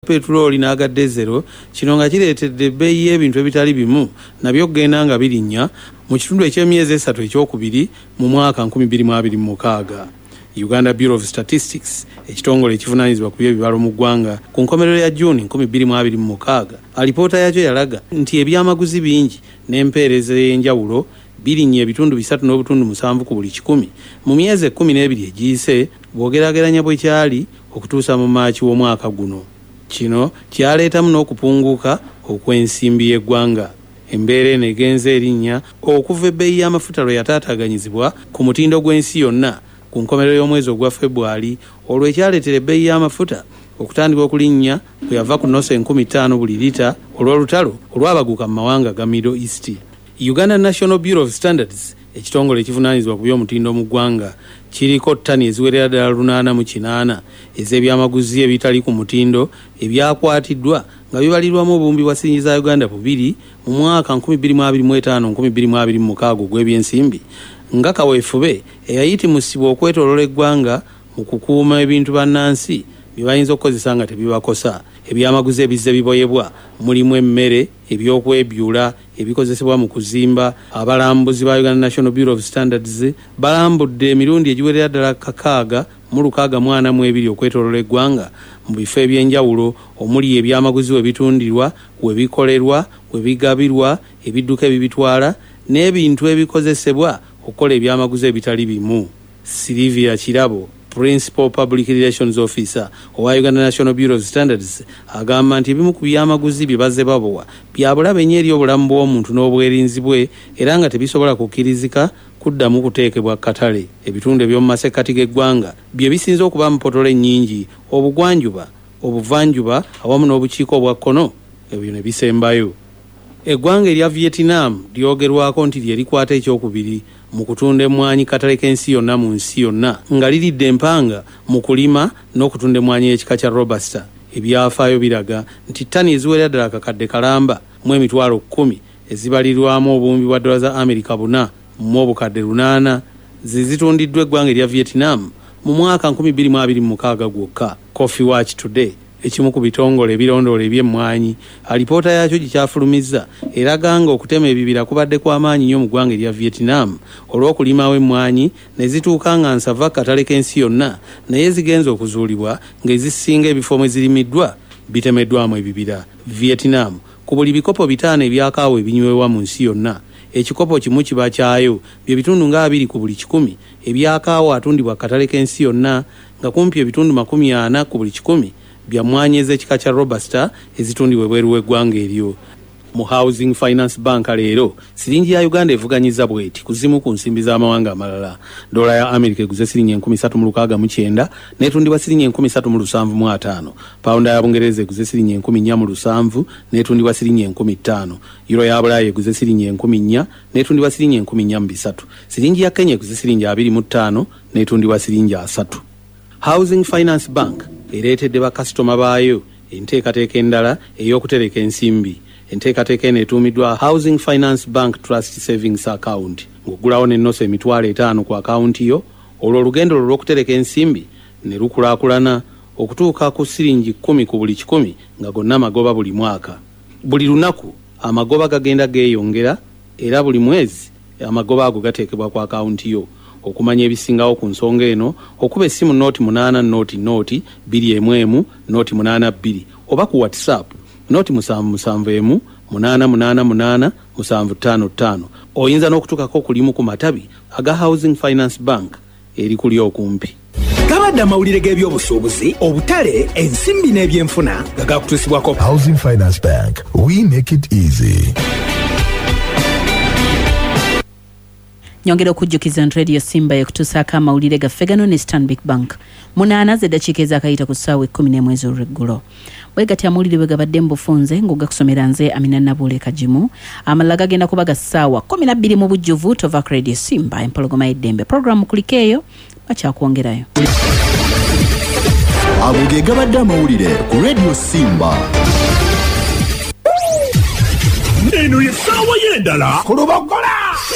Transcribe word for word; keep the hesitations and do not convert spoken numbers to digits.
petroli n'aga diesel, kino nga kireetedde ebbeeyi y'ebintu ebitali bimu nabyo kugenda nga birinnya mu kitundu eky'emyezi esatu ekyokubiri mu mwaka nkumi bbiri mu abiri mu mukaaga. Uganda Bureau of Statistics, ekitongole ekivunaanyizibwa ku by'ebibalo mu ggwanga, ku nkomerero ya June nkumi bbiri mu abiri mu mukaaga, alipoota yakyo yalaga nti ebyamaguzi bingi n'empeereza ey'enjawulo birinnye ebitundu bisatu n'obutundu musanvu ku buli kikumi mu myezi ekkumi n'ebiri egiyise bw'ogeraageranya bwe kyali okutuusa mu Maaci w'omwaka guno. Kino kyaleetamu n'okupunguka okw'ensimbi y'eggwanga. Embeera eno egenze erinnya okuva ebbeeyi y'amafuta lwe yataataaganyizibwa ku mutindo gw'ensi yonna ku nkomerero y'omwezi ogwa February, olwo ekyaleetera ebbeeyi y'amafuta okutandika okulinnya bwe yava ku nnoso enkumi ttaano buli lita olw'olutalo olwabaguka mu mawanga ga Middle East. Uganda National Bureau of Standards, ekitongole ekivunaanyizibwa ku by'omutindo mu ggwanga, kiriko ttani eziwerera ddala lunaana mu kinaana ez'ebyamaguzi ebitali ku mutindo ebyakwatiddwa nga bibalirwamu obuwumbi bwa siringi za Uganda bubiri mu mwaka nkumi bbiri mu abiri mu etaano nkumi bbiri mu abiri mu mukaaga ogw'ebyensimbi, nga kaweefube eyayitimusibwa okwetoolola eggwanga mu kukuuma ebintu bannansi bye bayinza okukozesa nga tebibakosa. Ebyamaguzi ebizze biboyebwa mulimu emmere, ebyokwebyula, ebikozesebwa mu kuzimba. Abalambuzi ba Uganda National Bureau of Standards balambudde emirundi egiwerera ddala kakaaga mu lukaaga mu ana mu ebiri okwetoolola eggwanga mu bifo eby'enjawulo omuli ebyamaguzi we bitundirwa, we bikolerwa, we bigabirwa, ebidduka ebibitwala n'ebintu ebikozesebwa okukola ebyamaguzi ebitali bimu. Sylvia Kirabo, Principal Public Relations Officer owa Uganda National Bureau of Standards, agamba nti ebimu ku byamaguzi bye bazze babowa bya bulabe nnyo eri obulamu bw'omuntu n'obwerinzi bwe era nga tebisobola kukkirizika kuddamu kuteekebwa katale. Ebitundu eby'omu masekkati g'eggwanga bye bisinze okuba mu potolo ennyingi, obugwanjuba, obuvanjuba awamu n'obukiiko obwa kkono, ebyo ne bisembayo. Eggwanga erya Vietnam lyogerwako nti lye likwata ekyokubiri mu kutunda emmwanyi katale k'ensi yonna mu nsi yonna, nga liridde empanga mu kulima n'okutunda emmwanyi y'ekika kya Robusta. Ebyafaayo biraga nti ttani eziwerera ddala kakadde kalamba mu emitwalo kkumi ezibalirwamu obuwumbi bwa dola za Amerika buna mu obukadde lunaana zizitundiddwa eggwanga erya Vietnam mu mwaka nkumi bbiri mu abiri mu mukaaga gwokka. Coffee Watch Today, ekimu ku bitongole ebirondoola eby'emmwanyi, alipoota yakyo gikyafulumizza eraga nga okutema ebibira kubadde kw'amaanyi nnyo mu ggwanga erya Vietnam olw'okulimawo emmwanyi ne zituuka nga nsava katale k'ensi yonna, naye zigenza okuzuulibwa ng'ezisinga ebifo mwe zirimiddwa bitemeddwamu ebibira. Vietnam ku buli bikopo bitaano ebyakaawa ebinywebwa mu nsi yonna, ekikopo kimu kiba kyayo bye bitundu nga abiri ku buli kikumi ebyakaawa atundibwa katale k'ensi yonna, nga kumpi ebitundu makumi ana ku buli kikumi bya mmwanyi ez'ekika kya Robusta ezitundibwa ebweru w'eggwanga eryo. Mu Housing Finance Bank leero siringi ya Uganda evuganyiza bweti kuzimu ku nsimbi z'amawanga amalala. Dola ya Amerika eguze siringi enkumi ssatu mu lukaaga mu kyenda n'etundibwa siringi enkumi ssatu mu lusanvu mu ataano. Pawunda ya Bungereza eguze siringi enkumi nnya mu lusanvu n'etundibwa siringi enkumi ttaano. Euro ya Bulaaya eguze siringi enkumi nnya n'etundibwa siringi enkumi nnya mu bisatu. Siringi ya Kenya eguze siringi abiri mu ttaano n'etundibwa siringi asatu. Housing Finance Bank ereetedde bakasitoma baayo enteekateeka endala ey'okutereka ensimbi. Enteekateeka eno etuumiddwa Housing Finance Bank Trust Savings Account. Ng'oggulawo n'ennoso emitwalo etaano ku akawunti yo, olwo olugendo lwo lw'okutereka ensimbi ne lukulaakulana okutuuka ku siringi kkumi ku buli kikumi nga gonna magoba buli mwaka. Buli lunaku amagoba gagenda geeyongera era buli mwezi amagoba ago gateekebwa ku akawunti yo. Okumanya ebisingawo ku nsonga eno okuba essimu nooti munaana nooti nooti bbiri emu emu nooti munaana bbiri oba ku WhatsApp nooti musanvu musanvu emu munaana munaana munaana musanvu ttaano ttaano. Oyinza n'okutuukako kulimu ku matabi aga Housing Finance Bank eri kuli okumpi. Gabadde amawulire g'ebyobusuubuzi, obutale, ensimbi n'ebyenfuna nga gakutuusibwako Housing Finance Bank. We make it easy. Nyongera okujjukiza nti Radio Simba ekutuusaako amawulire gaffe gano ne Stanbic Bank munaana z'eddakiika ez'akayita ku ssaawa ekkumi n'emu ez'olweggulo. Bwe gati amawulire bwe gabadde mu bufunze ng'ogakusomera nze Amina Nabuule Kajimu. Amalala gagenda kuba ga ssaawa kkumi na bbiri mu bujjuvu tova ku Radio Simba empologoma y'eddembe. Programu kuliko eyo bakyakwongerayo. Ago ge gabadde amawulire ku Radio Simba. Eno ye ssaawa y'endala ku Lubogola.